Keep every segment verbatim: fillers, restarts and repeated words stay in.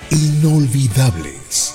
inolvidables.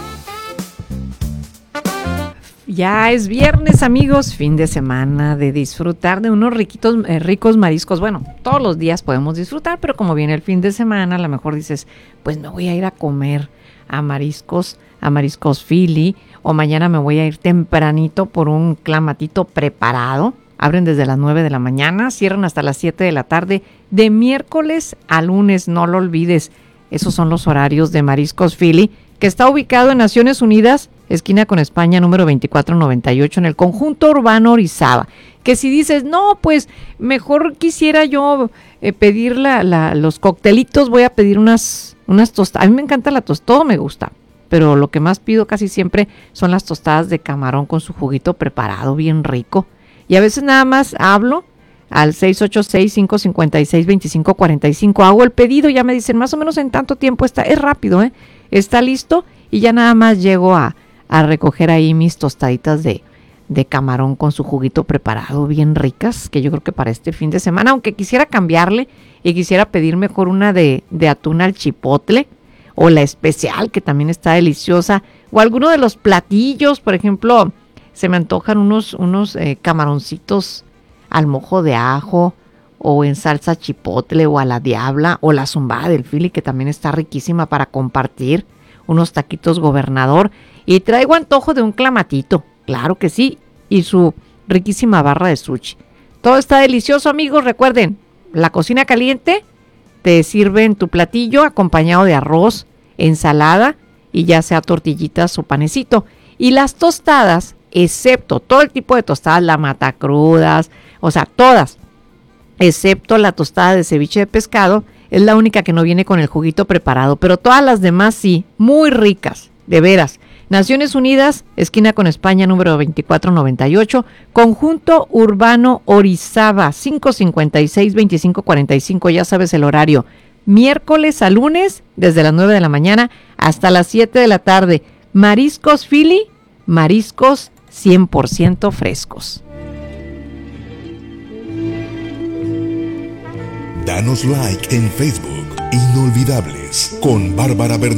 Ya es viernes, amigos, fin de semana de disfrutar de unos riquitos, eh, ricos mariscos. Bueno, todos los días podemos disfrutar, pero como viene el fin de semana, a lo mejor dices, pues me voy a ir a comer a mariscos, a mariscos Philly, o mañana me voy a ir tempranito por un clamatito preparado. Abren desde las nueve de la mañana, cierran hasta las siete de la tarde, de miércoles a lunes, no lo olvides. Esos son los horarios de Mariscos Philly, que está ubicado en Naciones Unidas, esquina con España, número veinticuatro noventa y ocho, en el conjunto urbano Orizaba. Que si dices, no, pues mejor quisiera yo eh, pedir la, la, los coctelitos, voy a pedir unas, unas tostadas. A mí me encanta la tostada, todo me gusta, pero lo que más pido casi siempre son las tostadas de camarón con su juguito preparado, bien rico. Y a veces nada más hablo al seis ocho seis, cinco cinco seis, dos cinco cuatro cinco, hago el pedido, ya me dicen más o menos en tanto tiempo está, es rápido, ¿eh? Está listo y ya nada más llego a, a recoger ahí mis tostaditas de, de camarón con su juguito preparado, bien ricas, que yo creo que para este fin de semana, aunque quisiera cambiarle y quisiera pedir mejor una de, de atún al chipotle, o la especial, que también está deliciosa, o alguno de los platillos, por ejemplo, se me antojan unos, unos eh, camaroncitos al mojo de ajo, o en salsa chipotle, o a la diabla, o la zumbada del Philly, que también está riquísima para compartir, unos taquitos gobernador, y traigo antojo de un clamatito, claro que sí, y su riquísima barra de sushi. Todo está delicioso, amigos, recuerden, la cocina caliente, te sirven tu platillo acompañado de arroz, ensalada, y ya sea tortillitas o panecito, y las tostadas, excepto todo el tipo de tostadas, la matacrudas, o sea, todas, excepto la tostada de ceviche de pescado, es la única que no viene con el juguito preparado, pero todas las demás sí, muy ricas, de veras. Naciones Unidas, esquina con España, número veinticuatro noventa y ocho, conjunto urbano Orizaba, cinco cinco seis, dos cinco cuatro cinco, ya sabes el horario, miércoles a lunes, desde las nueve de la mañana hasta las siete de la tarde. Mariscos Philly, mariscos cien por ciento frescos. Danos like en Facebook, Inolvidables, con Bárbara Bernal.